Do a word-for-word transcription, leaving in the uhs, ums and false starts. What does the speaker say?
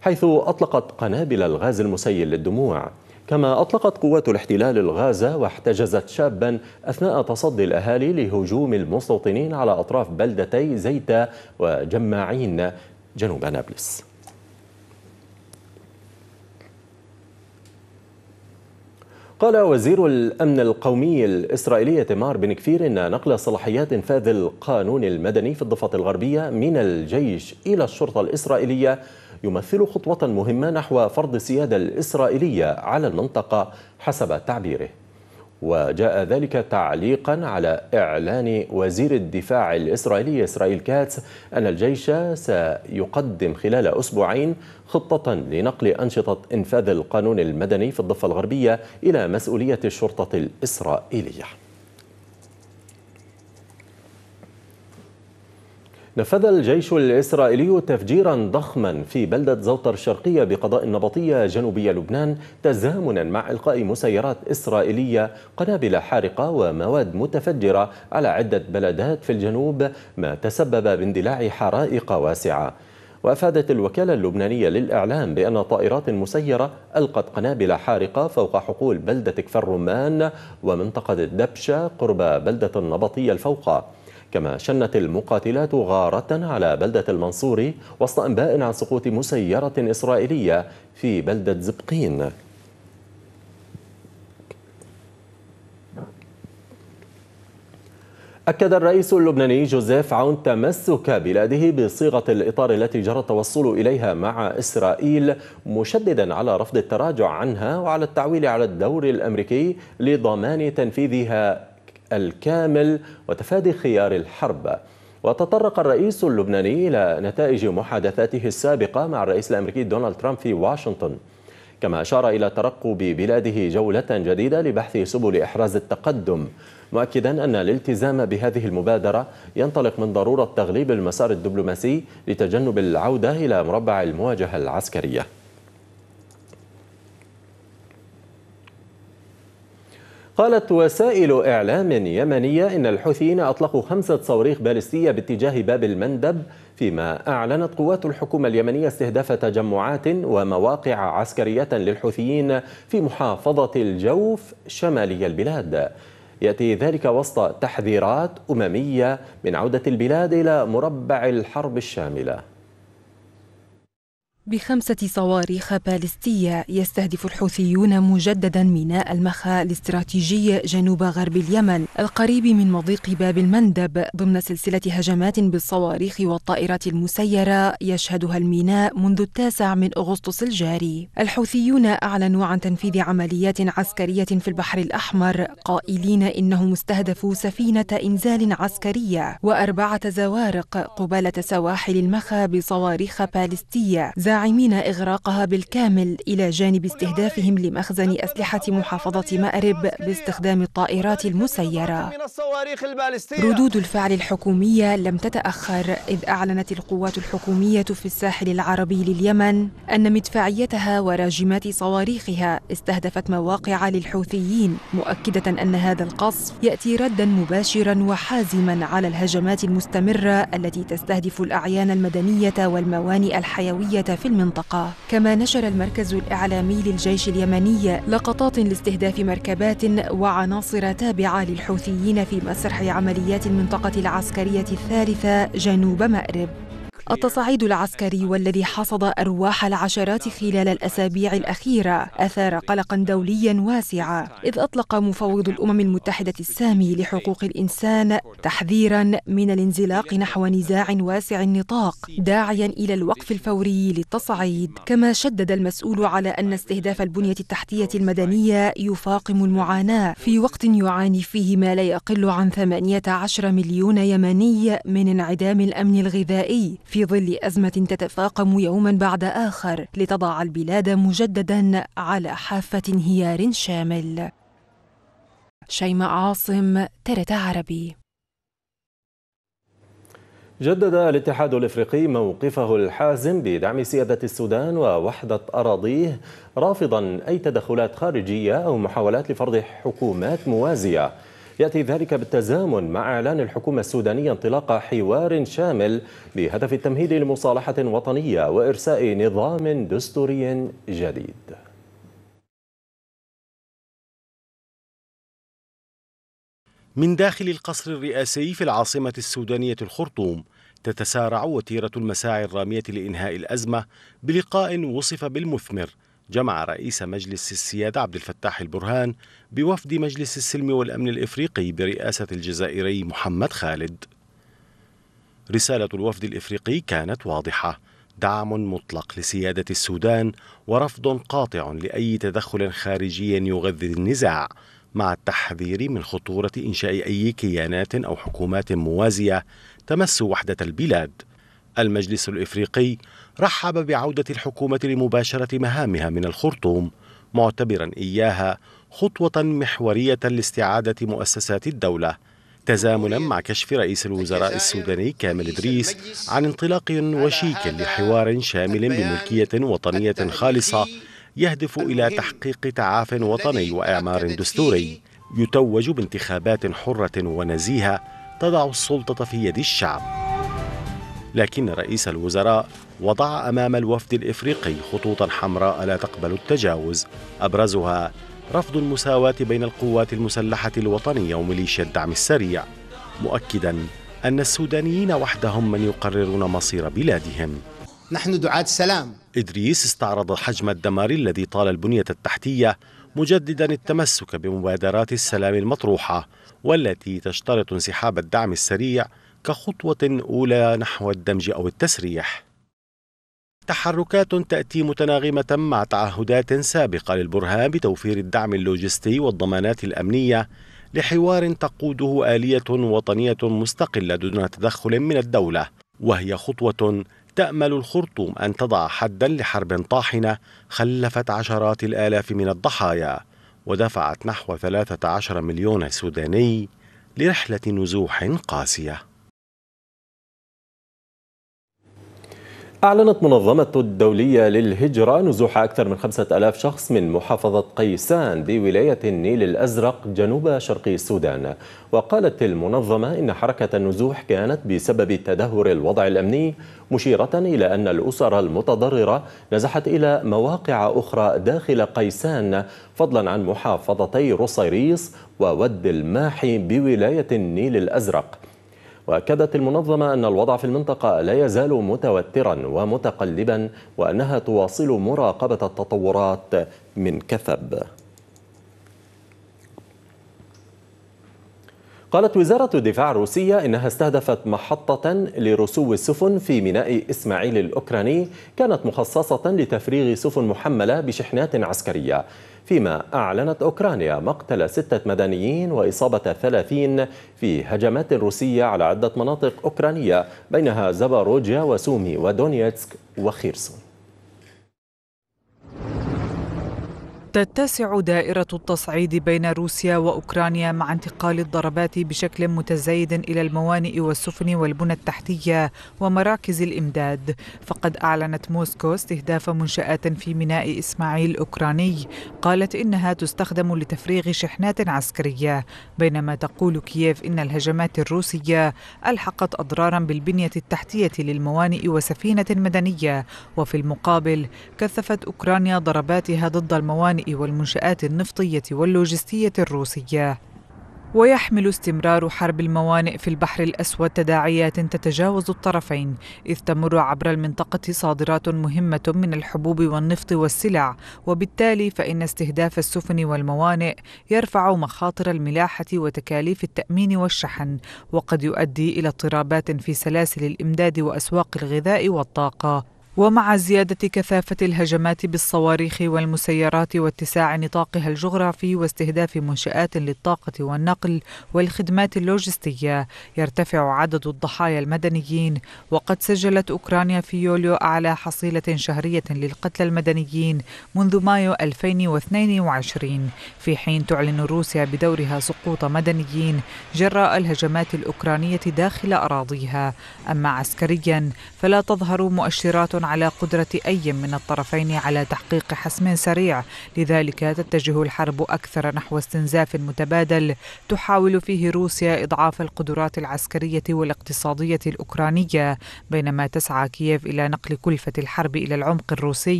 حيث أطلقت قنابل الغاز المسيل للدموع. كما أطلقت قوات الاحتلال الغاز واحتجزت شابا أثناء تصدي الأهالي لهجوم المستوطنين على أطراف بلدتي زيتا وجماعين جنوب نابلس. قال وزير الأمن القومي الإسرائيلي إيتمار بن كفير إن نقل صلاحيات إنفاذ القانون المدني في الضفة الغربية من الجيش إلى الشرطة الإسرائيلية يمثل خطوة مهمة نحو فرض السيادة الإسرائيلية على المنطقة حسب تعبيره. وجاء ذلك تعليقا على إعلان وزير الدفاع الإسرائيلي إسرائيل كاتس أن الجيش سيقدم خلال أسبوعين خطة لنقل أنشطة إنفاذ القانون المدني في الضفة الغربية إلى مسؤولية الشرطة الإسرائيلية. نفذ الجيش الإسرائيلي تفجيرا ضخما في بلدة زوطر الشرقية بقضاء النبطية جنوبية لبنان تزامنا مع إلقاء مسيرات إسرائيلية قنابل حارقة ومواد متفجرة على عدة بلدات في الجنوب، ما تسبب باندلاع حرائق واسعة. وأفادت الوكالة اللبنانية للإعلام بأن طائرات مسيرة ألقت قنابل حارقة فوق حقول بلدة كفر رمان ومنطقة الدبشة قرب بلدة النبطية الفوقى. كما شنت المقاتلات غارة على بلدة المنصوري وسط أنباء عن سقوط مسيرة إسرائيلية في بلدة زبقين. أكد الرئيس اللبناني جوزيف عون تمسك بلاده بصيغة الإطار التي جرى التوصل إليها مع إسرائيل، مشددا على رفض التراجع عنها وعلى التعويل على الدور الأمريكي لضمان تنفيذها الكامل وتفادي خيار الحرب. وتطرق الرئيس اللبناني إلى نتائج محادثاته السابقة مع الرئيس الأمريكي دونالد ترامب في واشنطن، كما أشار إلى ترقب بلاده جولة جديدة لبحث سبل إحراز التقدم، مؤكدا أن الالتزام بهذه المبادرة ينطلق من ضرورة تغليب المسار الدبلوماسي لتجنب العودة إلى مربع المواجهة العسكرية. قالت وسائل إعلام يمنية إن الحوثيين أطلقوا خمسة صواريخ باليستية باتجاه باب المندب، فيما أعلنت قوات الحكومة اليمنية استهداف تجمعات ومواقع عسكرية للحوثيين في محافظة الجوف شمالي البلاد. يأتي ذلك وسط تحذيرات أممية من عودة البلاد إلى مربع الحرب الشاملة. بخمسة صواريخ باليستية يستهدف الحوثيون مجددا ميناء المخا الاستراتيجي جنوب غرب اليمن القريب من مضيق باب المندب ضمن سلسلة هجمات بالصواريخ والطائرات المسيرة يشهدها الميناء منذ التاسع من أغسطس الجاري. الحوثيون أعلنوا عن تنفيذ عمليات عسكرية في البحر الأحمر، قائلين إنهم استهدفوا سفينة إنزال عسكرية وأربعة زوارق قبالة سواحل المخا بصواريخ باليستية، زاعمين إغراقها بالكامل إلى جانب استهدافهم لمخزن أسلحة محافظة مأرب باستخدام الطائرات المسيرة. ردود الفعل الحكومية لم تتأخر، إذ أعلنت القوات الحكومية في الساحل العربي لليمن أن مدفعيتها وراجمات صواريخها استهدفت مواقع للحوثيين، مؤكدة أن هذا القصف يأتي ردا مباشرا وحازما على الهجمات المستمرة التي تستهدف الأعيان المدنية والموانئ الحيوية في المنطقة. كما نشر المركز الإعلامي للجيش اليمني لقطات لاستهداف مركبات وعناصر تابعة للحوثيين في مسرح عمليات المنطقة العسكرية الثالثة جنوب مأرب. التصعيد العسكري والذي حصد أرواح العشرات خلال الأسابيع الأخيرة أثار قلقا دوليا واسعا، إذ أطلق مفوض الأمم المتحدة السامي لحقوق الإنسان تحذيرا من الانزلاق نحو نزاع واسع النطاق، داعيا إلى الوقف الفوري للتصعيد. كما شدد المسؤول على أن استهداف البنية التحتية المدنية يفاقم المعاناة في وقت يعاني فيه ما لا يقل عن ثمانية عشر مليون يمني من انعدام الأمن الغذائي، في ظل أزمة تتفاقم يوما بعد آخر لتضع البلاد مجددا على حافة انهيار شامل. شيماء عاصم، ترت عربي. جدد الاتحاد الإفريقي موقفه الحازم بدعم سيادة السودان ووحدة أراضيه، رافضا أي تدخلات خارجية أو محاولات لفرض حكومات موازية. يأتي ذلك بالتزامن مع إعلان الحكومة السودانية انطلاق حوار شامل بهدف التمهيد لمصالحة وطنية وإرساء نظام دستوري جديد. من داخل القصر الرئاسي في العاصمة السودانية الخرطوم تتسارع وتيرة المساعي الرامية لإنهاء الأزمة بلقاء وصف بالمثمر جمع رئيس مجلس السيادة عبد الفتاح البرهان بوفد مجلس السلم والأمن الإفريقي برئاسة الجزائري محمد خالد. رسالة الوفد الإفريقي كانت واضحة: دعم مطلق لسيادة السودان ورفض قاطع لأي تدخل خارجي يغذي النزاع، مع التحذير من خطورة إنشاء أي كيانات أو حكومات موازية تمس وحدة البلاد. المجلس الإفريقي رحب بعودة الحكومة لمباشرة مهامها من الخرطوم، معتبرا إياها خطوة محورية لاستعادة مؤسسات الدولة، تزامنا مع كشف رئيس الوزراء السوداني كامل إدريس عن انطلاق وشيك لحوار شامل بملكية وطنية خالصة يهدف إلى تحقيق تعاف وطني وإعمار دستوري يتوج بانتخابات حرة ونزيهة تضع السلطة في يد الشعب. لكن رئيس الوزراء وضع أمام الوفد الإفريقي خطوطا حمراء لا تقبل التجاوز، أبرزها رفض المساواة بين القوات المسلحة الوطنية وميليشيا الدعم السريع، مؤكدا أن السودانيين وحدهم من يقررون مصير بلادهم. نحن دعاة السلام. إدريس استعرض حجم الدمار الذي طال البنية التحتية، مجددا التمسك بمبادرات السلام المطروحة والتي تشترط انسحاب الدعم السريع كخطوة أولى نحو الدمج أو التسريح. تحركات تأتي متناغمة مع تعهدات سابقة للبرهان بتوفير الدعم اللوجستي والضمانات الأمنية لحوار تقوده آلية وطنية مستقلة دون تدخل من الدولة، وهي خطوة تأمل الخرطوم أن تضع حدا لحرب طاحنة خلفت عشرات الآلاف من الضحايا ودفعت نحو ثلاثة عشر مليون سوداني لرحلة نزوح قاسية. أعلنت منظمة الدولية للهجرة نزوح أكثر من خمسة آلاف شخص من محافظة قيسان بولاية النيل الأزرق جنوب شرقي السودان. وقالت المنظمة إن حركة النزوح كانت بسبب تدهور الوضع الأمني، مشيرة إلى أن الأسر المتضررة نزحت إلى مواقع أخرى داخل قيسان، فضلا عن محافظتي رصيريص وود الماحي بولاية النيل الأزرق. وأكدت المنظمة أن الوضع في المنطقة لا يزال متوترا ومتقلبا، وأنها تواصل مراقبة التطورات من كثب. قالت وزارة الدفاع الروسية إنها استهدفت محطة لرسو السفن في ميناء إسماعيل الأوكراني كانت مخصصة لتفريغ سفن محملة بشحنات عسكرية، فيما أعلنت أوكرانيا مقتل ستة مدنيين وإصابة ثلاثين في هجمات روسية على عدة مناطق أوكرانية بينها زاباروجيا وسومي ودونيتسك وخيرسون. تتسع دائرة التصعيد بين روسيا وأوكرانيا مع انتقال الضربات بشكل متزايد إلى الموانئ والسفن والبنى التحتية ومراكز الإمداد. فقد أعلنت موسكو استهداف منشآت في ميناء إسماعيل الأوكراني قالت إنها تستخدم لتفريغ شحنات عسكرية، بينما تقول كييف إن الهجمات الروسية ألحقت أضرارا بالبنية التحتية للموانئ وسفينة مدنية. وفي المقابل كثفت أوكرانيا ضرباتها ضد الموانئ والمنشآت النفطية واللوجستية الروسية. ويحمل استمرار حرب الموانئ في البحر الأسود تداعيات تتجاوز الطرفين، إذ تمر عبر المنطقة صادرات مهمة من الحبوب والنفط والسلع، وبالتالي فإن استهداف السفن والموانئ يرفع مخاطر الملاحة وتكاليف التأمين والشحن، وقد يؤدي إلى اضطرابات في سلاسل الإمداد وأسواق الغذاء والطاقة. ومع زيادة كثافة الهجمات بالصواريخ والمسيرات واتساع نطاقها الجغرافي واستهداف منشآت للطاقة والنقل والخدمات اللوجستية، يرتفع عدد الضحايا المدنيين. وقد سجلت أوكرانيا في يوليو أعلى حصيلة شهرية للقتلى المدنيين منذ مايو ألفين واثنين وعشرين، في حين تعلن روسيا بدورها سقوط مدنيين جراء الهجمات الأوكرانية داخل أراضيها. أما عسكريا فلا تظهر مؤشرات على قدرة أي من الطرفين على تحقيق حسم سريع، لذلك تتجه الحرب أكثر نحو استنزاف متبادل تحاول فيه روسيا إضعاف القدرات العسكرية والاقتصادية الأوكرانية، بينما تسعى كييف إلى نقل كلفة الحرب إلى العمق الروسي